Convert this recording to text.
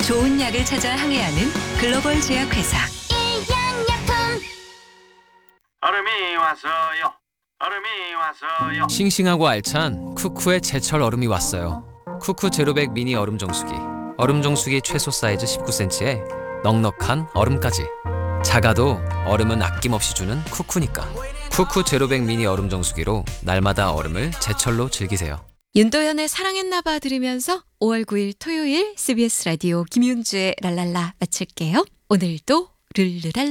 좋은 약을 찾아 항해하는 글로벌 제약회사. 얼음이 왔어요. 얼음이 왔어요. 싱싱하고 알찬 쿠쿠의 제철 얼음이 왔어요. 쿠쿠 제로백 미니 얼음 정수기. 얼음 정수기 최소 사이즈 19cm에 넉넉한 얼음까지. 작아도 얼음은 아낌없이 주는 쿠쿠니까. 쿠쿠 제로백 미니 얼음 정수기로 날마다 얼음을 제철로 즐기세요. 윤도현의 사랑했나봐 들으면서 5월 9일 토요일 CBS 라디오 김윤주의 랄랄라 마칠게요. 오늘도 룰루랄라.